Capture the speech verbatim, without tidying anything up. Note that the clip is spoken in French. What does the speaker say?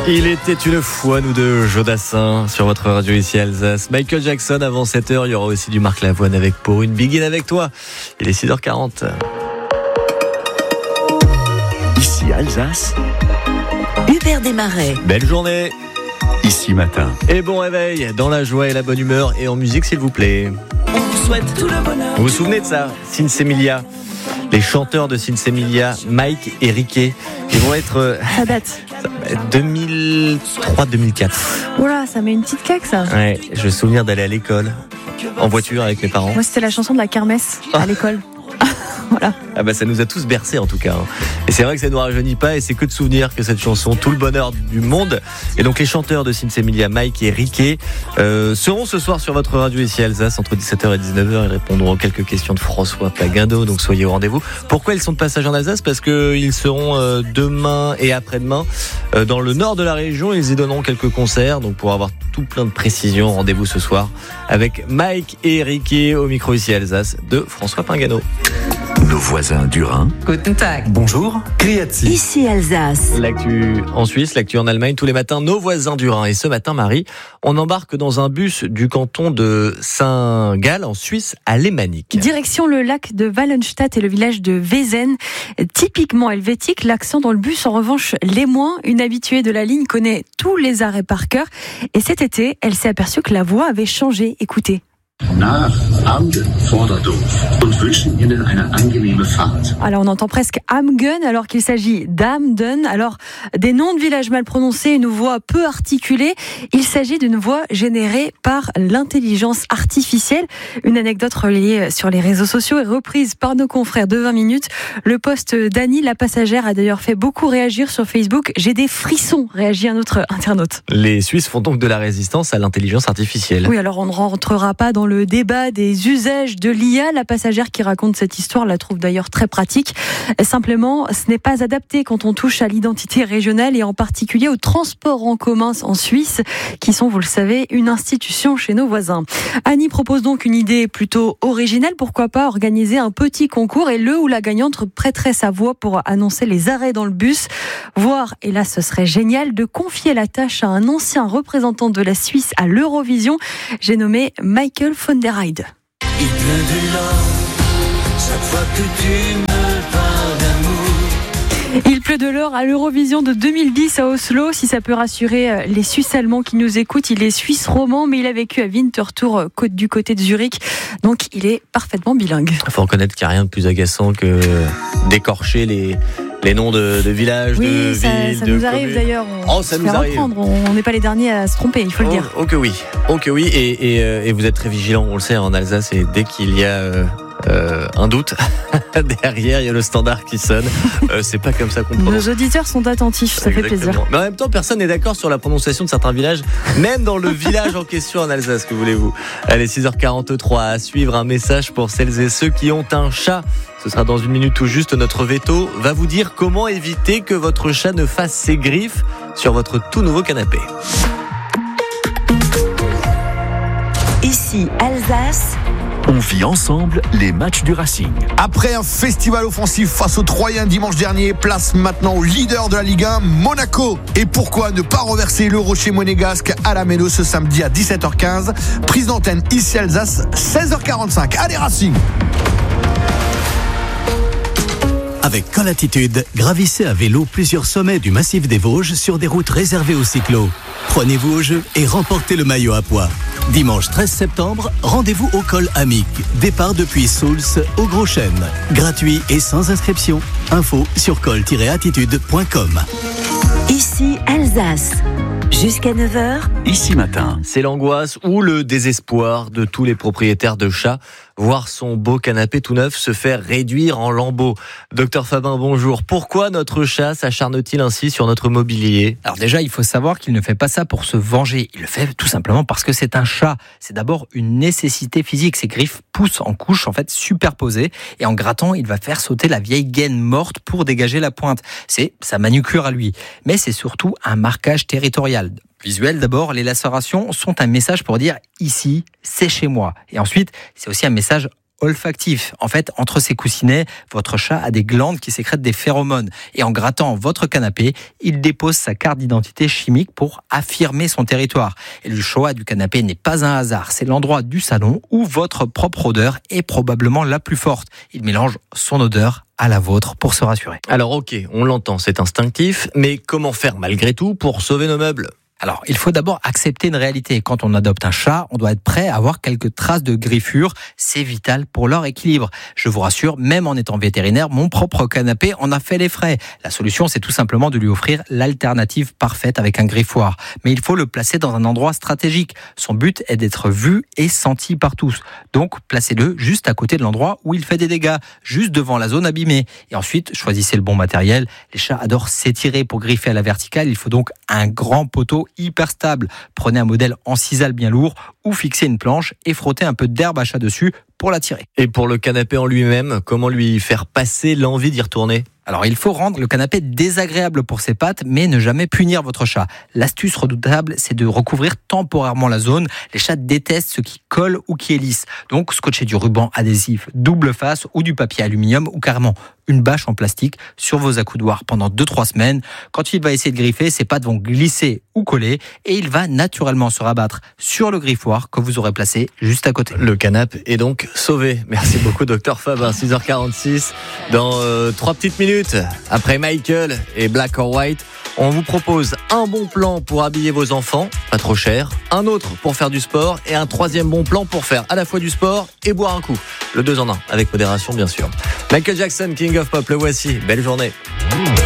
Il était une fois, nous deux, Jodassin, sur votre radio ici Alsace. Michael Jackson avant sept heures, il y aura aussi du Marc Lavoine avec Pour une Begin avec toi. Il est six heures quarante. Ici Alsace. Hubert Desmarais. Belle journée. Ici Matin. Et bon réveil, dans la joie et la bonne humeur et en musique s'il vous plaît. On vous souhaite tout le bonheur. Vous vous souvenez de ça, Sinsemilia? Les chanteurs de Sinsemilia, Mike et Riquet, ils vont être... Ça date. deux mille trois deux mille quatre. Oula, ça met une petite claque ça. Ouais, je me souviens d'aller à l'école, en voiture avec mes parents. Moi c'était la chanson de la kermesse à l'école. Voilà. Ah bah ça nous a tous bercés en tout cas. Et c'est vrai que ça ne nous rajeunit pas et c'est que de souvenirs que cette chanson, tout le bonheur du monde. Et donc les chanteurs de Sinsemilia, Mike et Riquet, euh, seront ce soir sur votre radio ici Alsace entre dix-sept heures et dix-neuf heures. Ils répondront aux quelques questions de François Paguindo, donc soyez au rendez-vous. Pourquoi ils sont de passage en Alsace? Parce qu'ils seront euh, demain et après-demain euh, dans le nord de la région. Ils y donneront quelques concerts, donc pour avoir tout plein de précisions, rendez-vous ce soir avec Mike et Riquet au micro ici Alsace de François Paguindo. Nos voisins du Rhin. Guten Tag. Bonjour. Criati. Ici Alsace. L'actu en Suisse, l'actu en Allemagne, tous les matins, nos voisins du Rhin. Et ce matin, Marie, on embarque dans un bus du canton de Saint-Gall, en Suisse, à Lémanique. Direction le lac de Wallenstadt et le village de Wezen. Typiquement helvétique, l'accent dans le bus, en revanche, l'est moins. Une habituée de la ligne connaît tous les arrêts par cœur. Et cet été, elle s'est aperçue que la voix avait changé. Écoutez. Nach Amgen, Vorderdorf und wünschen Ihnen eine angenehme Fahrt. Alors on entend presque Amgen alors qu'il s'agit d'Amden. Alors des noms de villages mal prononcés, une voix peu articulée. Il s'agit d'une voix générée par l'intelligence artificielle. Une anecdote relayée sur les réseaux sociaux et reprise par nos confrères de vingt minutes. Le post d'Annie, la passagère, a d'ailleurs fait beaucoup réagir sur Facebook. J'ai des frissons, réagit un autre internaute. Les Suisses font donc de la résistance à l'intelligence artificielle. Oui, alors on ne rentrera pas dans le débat des usages de l'I A. La passagère qui raconte cette histoire la trouve d'ailleurs très pratique. Simplement, ce n'est pas adapté quand on touche à l'identité régionale et en particulier aux transports en commun en Suisse, qui sont, vous le savez, une institution chez nos voisins. Annie propose donc une idée plutôt originale. Pourquoi pas organiser un petit concours et le ou la gagnante prêterait sa voix pour annoncer les arrêts dans le bus. Voire, et là ce serait génial, de confier la tâche à un ancien représentant de la Suisse à l'Eurovision. J'ai nommé Michael von der Heide. Il pleut de l'or, chaque fois que tu me parles d'amour. Il pleut de l'or à l'Eurovision de deux mille dix à Oslo. Si ça peut rassurer les Suisses allemands qui nous écoutent, il est suisse roman, mais il a vécu à Winterthur, côte du côté de Zurich. Donc il est parfaitement bilingue. Il faut reconnaître qu'il n'y a rien de plus agaçant que d'écorcher les... les noms de, de villages, oui, de ça, villes, ça de nous arrive communes. d'ailleurs. On Oh, ça se nous fait arrive. reprendre. On n'est pas les derniers à se tromper, il faut oh, le dire. Oh que oui, oh que oui. Et, et, euh, et vous êtes très vigilants, on le sait en Alsace. Et dès qu'il y a euh, euh, un doute, derrière il y a le standard qui sonne. Euh, c'est pas comme ça qu'on prononce. Nos auditeurs sont attentifs, ça Exactement. fait plaisir. Mais en même temps, personne n'est d'accord sur la prononciation de certains villages, même dans le village en question en Alsace, que voulez-vous. Allez, six heures quarante-trois, à suivre un message pour celles et ceux qui ont un chat. Ce sera dans une minute tout juste. Notre veto va vous dire comment éviter que votre chat ne fasse ses griffes sur votre tout nouveau canapé. Ici Alsace. On vit ensemble les matchs du Racing. Après un festival offensif face aux Troyens dimanche dernier, place maintenant au leader de la Ligue un, Monaco. Et pourquoi ne pas renverser le Rocher monégasque à la Méno ce samedi à dix-sept heures quinze? Prise d'antenne ici Alsace, seize heures quarante-cinq. Allez Racing! Avec Colatitude, gravissez à vélo plusieurs sommets du massif des Vosges sur des routes réservées aux cyclos. Prenez-vous au jeu et remportez le maillot à pois. Dimanche treize septembre, rendez-vous au col Amic. Départ depuis Souls au Gros Chêne. Gratuit et sans inscription. Info sur col tiret attitude point com. Ici Alsace. Jusqu'à neuf heures. Ici Matin. C'est l'angoisse ou le désespoir de tous les propriétaires de chats. Voir son beau canapé tout neuf se faire réduire en lambeaux. Docteur Fabin, bonjour. Pourquoi notre chat s'acharne-t-il ainsi sur notre mobilier? Alors déjà, il faut savoir qu'il ne fait pas ça pour se venger. Il le fait tout simplement parce que c'est un chat. C'est d'abord une nécessité physique. Ses griffes poussent en couches, en fait, superposées. Et en grattant, il va faire sauter la vieille gaine morte pour dégager la pointe. C'est sa manucure à lui. Mais c'est surtout un marquage territorial. Visuel d'abord, les lacérations sont un message pour dire ici, c'est chez moi. Et ensuite, c'est aussi un message olfactif. En fait, entre ces coussinets, votre chat a des glandes qui sécrètent des phéromones. Et en grattant votre canapé, il dépose sa carte d'identité chimique pour affirmer son territoire. Et le choix du canapé n'est pas un hasard. C'est l'endroit du salon où votre propre odeur est probablement la plus forte. Il mélange son odeur à la vôtre pour se rassurer. Alors ok, on l'entend, c'est instinctif, mais comment faire malgré tout pour sauver nos meubles ? Alors, il faut d'abord accepter une réalité. Quand on adopte un chat, on doit être prêt à avoir quelques traces de griffures. C'est vital pour leur équilibre. Je vous rassure, même en étant vétérinaire, mon propre canapé en a fait les frais. La solution, c'est tout simplement de lui offrir l'alternative parfaite avec un griffoir. Mais il faut le placer dans un endroit stratégique. Son but est d'être vu et senti par tous. Donc, placez-le juste à côté de l'endroit où il fait des dégâts, juste devant la zone abîmée. Et ensuite, choisissez le bon matériel. Les chats adorent s'étirer pour griffer à la verticale. Il faut donc un grand poteau hyper stable. Prenez un modèle en sisal bien lourd ou fixez une planche et frottez un peu d'herbe à chat dessus pour la tirer. Et pour le canapé en lui-même, comment lui faire passer l'envie d'y retourner ? Alors, il faut rendre le canapé désagréable pour ses pattes, mais ne jamais punir votre chat. L'astuce redoutable, c'est de recouvrir temporairement la zone. Les chats détestent ce qui colle ou qui est lisse. Donc, scotchez du ruban adhésif double face ou du papier aluminium ou carrément une bâche en plastique sur vos accoudoirs pendant deux trois semaines. Quand il va essayer de griffer, ses pattes vont glisser ou coller et il va naturellement se rabattre sur le griffoir que vous aurez placé juste à côté. Le canapé est donc sauvé. Merci beaucoup, docteur Fabre. six heures quarante-six. Dans euh, trois petites minutes, après Michael et Black or White, on vous propose un bon plan pour habiller vos enfants, pas trop cher, un autre pour faire du sport et un troisième bon plan pour faire à la fois du sport et boire un coup. Le deux en un, avec modération bien sûr. Michael Jackson, King of Pop, le voici. Belle journée.